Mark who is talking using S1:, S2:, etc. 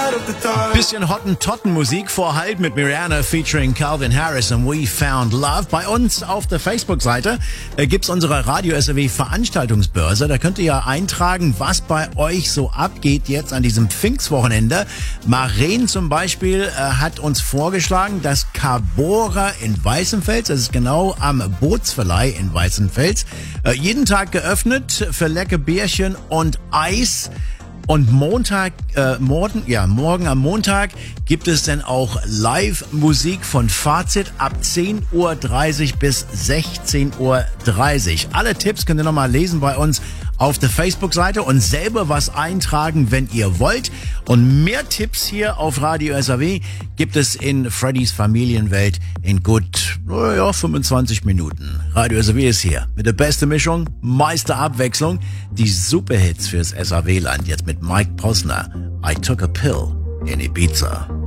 S1: Bisschen Hottentotten-Musik vor Halt mit Miranda featuring Calvin Harris und We Found Love. Bei uns auf der Facebook-Seite gibt's unsere Radio SAW Veranstaltungsbörse. Da könnt ihr ja eintragen, was bei euch so abgeht jetzt an diesem Pfingstwochenende. Maren zum Beispiel hat uns vorgeschlagen, das Cabora in Weißenfels, das ist genau am Bootsverleih in Weißenfels, jeden Tag geöffnet für lecker Bierchen und Eis. Und morgen am Montag gibt es dann auch Live-Musik von Fazit ab 10.30 Uhr bis 16.30 Uhr. Alle Tipps könnt ihr nochmal lesen bei uns auf der Facebook-Seite und selber was eintragen, wenn ihr wollt. Und mehr Tipps hier auf Radio SAW gibt es in Freddys Familienwelt in gut 25 Minuten. Radio SAW ist hier mit der besten Mischung, meiste Abwechslung, die Superhits fürs SAW-Land. Jetzt mit Mike Posner, I Took a Pill in Ibiza.